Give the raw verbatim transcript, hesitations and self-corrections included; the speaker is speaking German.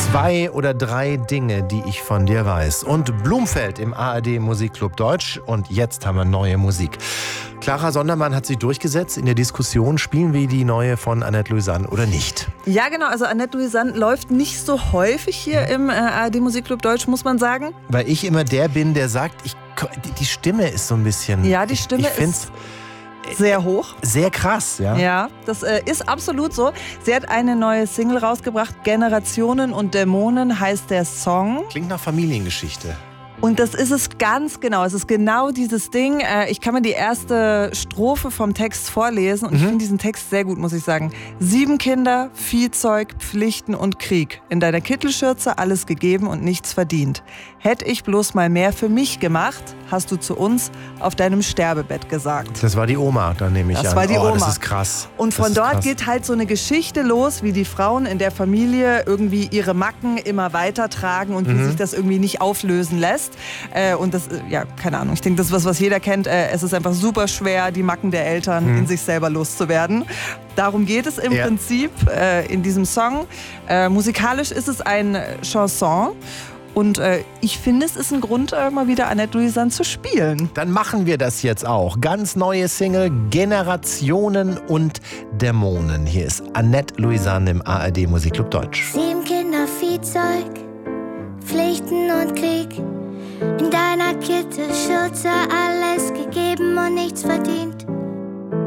Zwei oder drei Dinge, die ich von dir weiß. Und Blumfeld im A R D Musikclub Deutsch. Und jetzt haben wir neue Musik. Clara Sondermann hat sich durchgesetzt in der Diskussion, spielen wir die neue von Annette Louisanne oder nicht? Ja, genau. Also Annette Louisanne läuft nicht so häufig hier im äh, A R D Musikclub Deutsch, muss man sagen. Weil ich immer der bin, der sagt, ich, die Stimme ist so ein bisschen... Ja, die Stimme ich, ich ist sehr hoch. Sehr krass, ja. Ja, das äh, ist absolut so. Sie hat eine neue Single rausgebracht, Generationen und Dämonen heißt der Song. Klingt nach Familiengeschichte. Und das ist es ganz genau. Es ist genau dieses Ding. Ich kann mir die erste Strophe vom Text vorlesen und mhm. ich finde diesen Text sehr gut, muss ich sagen. Sieben Kinder, Viehzeug, Pflichten und Krieg. In deiner Kittelschürze alles gegeben und nichts verdient. Hätte ich bloß mal mehr für mich gemacht, hast du zu uns auf deinem Sterbebett gesagt. Das war die Oma, dann nehme ich das an. Das war die oh, Oma. Das ist krass. Und von das dort krass. geht halt so eine Geschichte los, wie die Frauen in der Familie irgendwie ihre Macken immer weiter tragen und mhm. wie sich das irgendwie nicht auflösen lässt. Äh, und das, ja, keine Ahnung, ich denke, das ist was, was jeder kennt. Äh, es ist einfach super schwer, die Macken der Eltern mhm. in sich selber loszuwerden. Darum geht es im ja. Prinzip äh, in diesem Song. Äh, musikalisch ist es ein Chanson. Und äh, ich finde, es ist ein Grund, äh, mal wieder Annette Louisanne zu spielen. Dann machen wir das jetzt auch. Ganz neue Single, Generationen und Dämonen. Hier ist Annette Louisanne im A R D Musikclub Deutsch. Sieben Kinder, Viehzeug, Pflichten und Krieg. In deiner Kittelschürze alles gegeben und nichts verdient.